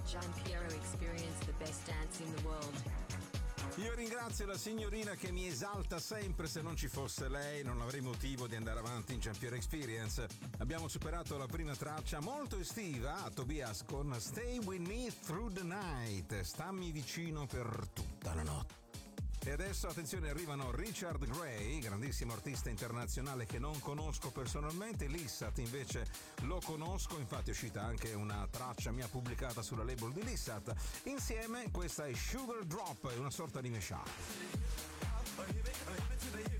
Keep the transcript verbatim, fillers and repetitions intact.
Gian Piero experience the best dance in the world. Io ringrazio la signorina che mi esalta sempre. Se non ci fosse lei non avrei motivo di andare avanti in Gian Piero Experience. Abbiamo superato la prima traccia molto estiva, Tobias con Stay With Me Through the Night, stammi vicino per tutta la notte. E adesso attenzione, arrivano Richard Gray, grandissimo artista internazionale che non conosco personalmente. Lissat invece lo conosco, infatti è uscita anche una traccia mia pubblicata sulla label di Lissat. Insieme questa è Sugar Drop, è una sorta di mashup.